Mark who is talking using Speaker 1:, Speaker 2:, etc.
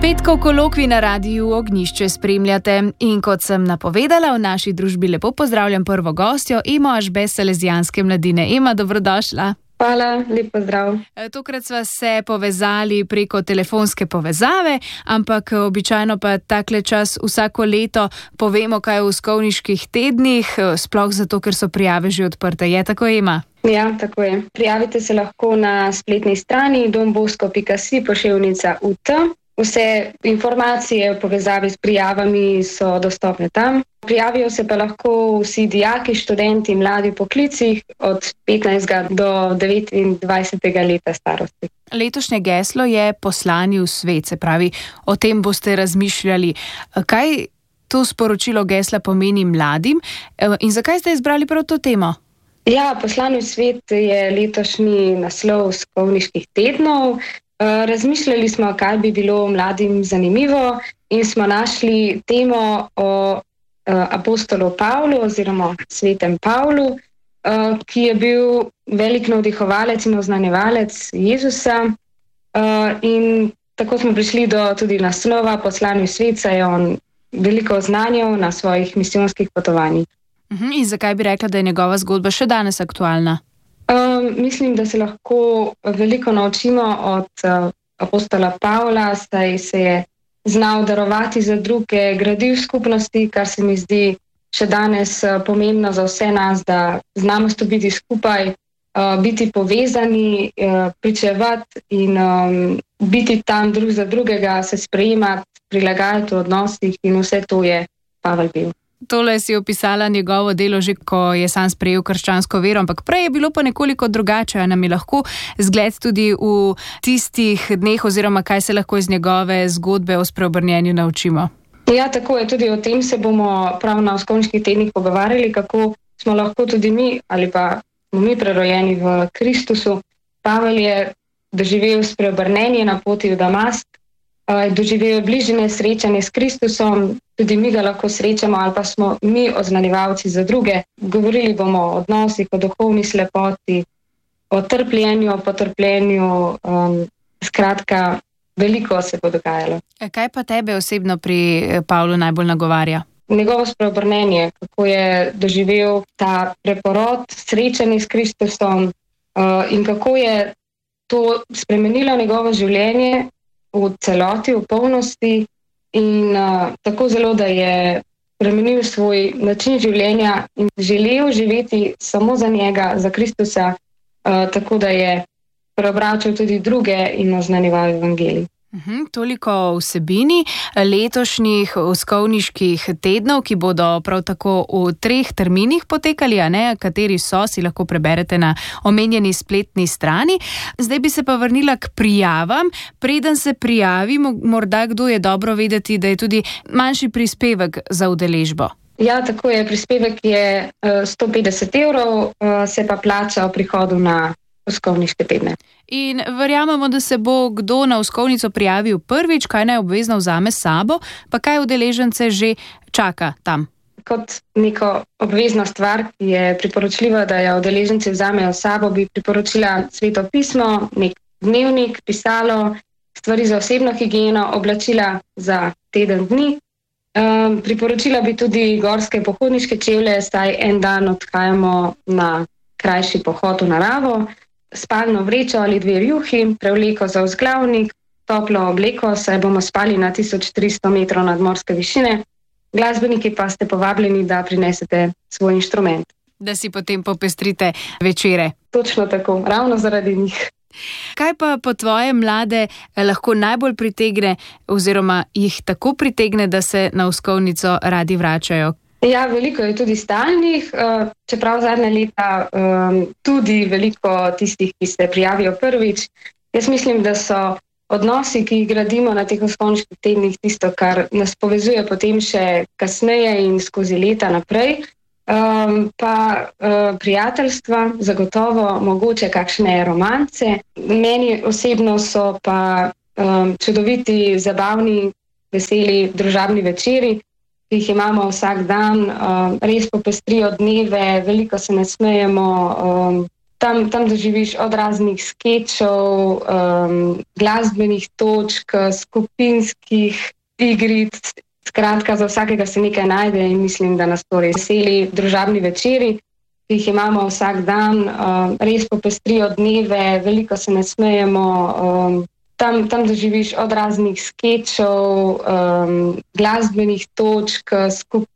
Speaker 1: Petkov kolokvij na Radiu Ognjišče spremljate in kot sem napovedala, v naši družbi lepo pozdravljam prvo gostjo, Emo Ažbe Salesijanske mladine. Ema, dobrodošla.
Speaker 2: Hvala, lep pozdrav.
Speaker 1: Tokrat sva se povezali preko telefonske povezave, ampak običajno pa takle čas vsako leto povemo, kaj v skovniških tednih, sploh zato, ker so prijave že odprte. Je tako, Ema?
Speaker 2: Ja, tako je. Prijavite se lahko na spletni strani donbosco.si/UT. Vse informacije v povezavi s prijavami so dostopne tam. Prijavijo se pa lahko vsi dijaki, študenti, mladi v poklicih od 15 do 29 leta starosti.
Speaker 1: Letošnje geslo je Poslani v svet, se pravi, o tem boste razmišljali. Kaj to sporočilo gesla pomeni mladim in zakaj ste izbrali prav to temo?
Speaker 2: Ja, Poslani v svet je letošnji naslov skovniških tednov. Razmišljali smo, kaj bi bilo mladim zanimivo in smo našli temo o apostolu Pavlu oziroma svetem Pavlu, ki je bil velik navdihovalec in oznanjevalec Jezusa. In tako smo prišli do tudi naslova Poslani v svet, saj je on veliko oznanjal na svojih misijonskih potovanjih.
Speaker 1: In zakaj bi rekla, da je njegova zgodba še danes aktualna?
Speaker 2: Mislim, da se lahko veliko naučimo od apostola Pavla, saj se je znal darovati za druge, gradil skupnosti, kar se mi zdi še danes pomembno za vse nas, da znamo stopiti skupaj, biti povezani, pričevati in biti tam drug za drugega, se sprejemati, prilagajati v odnosih in vse to je Pavel bil.
Speaker 1: Tole si opisala njegovo delo že, ko je sam sprejel krščansko vero, ampak prej je bilo pa nekoliko drugače. Nam je lahko zgled tudi v tistih dneh oziroma kaj se lahko iz njegove zgodbe o spreobrnjenju naučimo?
Speaker 2: Ja, tako je. Tudi o tem se bomo prav na skovniških tednih pogovarjali, kako smo lahko tudi mi ali pa smo mi prerojeni v Kristusu. Pavel je doživel spreobrnenje na poti v Damask, doživel bližine srečanje s Kristusom, tudi mi ga lahko srečamo ali pa smo mi oznanjevalci za druge. Govorili bomo o odnosih, o duhovni slepoti, o trpljenju, o potrpljenju, skratka, veliko se bo dogajalo.
Speaker 1: Kaj pa tebe osebno pri Pavlu najbolj nagovarja?
Speaker 2: Njegovo spreobrnenje, kako je doživel ta preporod, srečanje s Kristusom in kako je to spremenilo njegovo življenje v celoti, v polnosti in tako zelo, da je spremenil svoj način življenja in želel živeti samo za njega, za Kristusa, tako da je preobračal tudi druge in oznanjeval evangelij.
Speaker 1: Toliko o vsebini letošnjih skovniških tednov, ki bodo prav tako v 3 terminih potekali, a ne, kateri so, si lahko preberete na omenjeni spletni strani. Zdaj bi se pa vrnila k prijavam. Preden se prijavi, morda kdo je dobro vedeti, da je tudi manjši prispevek za udeležbo.
Speaker 2: Ja, tako je. Prispevek je 150 €, se pa plača o prihodu na skovniške tedne.
Speaker 1: In verjamemo, da se bo kdo na skovnico prijavil prvič, kaj naj obvezno vzame s sabo, pa kaj udeležence že čaka tam?
Speaker 2: Kot neko obvezno stvar, ki je priporočljivo, da jo udeleženci vzamejo s sabo, bi priporočila Sveto pismo, nek dnevnik, pisalo, stvari za osebno higieno, oblačila za teden dni. Priporočila bi tudi gorske pohodniške čevlje, saj en dan odhajamo na krajši pohod v naravo, spalno vrečo ali 2 rjuhi, prevleko za vzglavnik, toplo obleko, saj bomo spali na 1300 metrov nadmorske višine. Glasbeniki pa ste povabljeni, da prinesete svoj inštrument.
Speaker 1: Da si potem popestrite večere.
Speaker 2: Točno tako, ravno zaradi njih.
Speaker 1: Kaj pa po tvoje mlade lahko najbolj pritegne oziroma jih tako pritegne, da se na skovnico radi vračajo?
Speaker 2: Ja, veliko je tudi stalnih, čeprav zadnja leta tudi veliko tistih, ki se prijavijo prvič. Jaz mislim, da so odnosi, ki jih gradimo na teh skovniških tednih, tisto, kar nas povezuje potem še kasneje in skozi leta naprej. Pa prijateljstva, zagotovo mogoče kakšne romance. Meni osebno so pa čudoviti, zabavni, veseli družabni večeri, ki jih imamo vsak dan, res popestrijo dneve, veliko se nasmejemo, Tam doživiš od raznih skečov, glasbenih točk, skupinskih igric. Skratka, za vsakega se nekaj najde in mislim, da nas to res veseli. Družabni večeri, ki jih imamo vsak dan, res popestrijo dneve, veliko se nasmejemo. Tam doživiš od raznih skečov, glasbenih točk,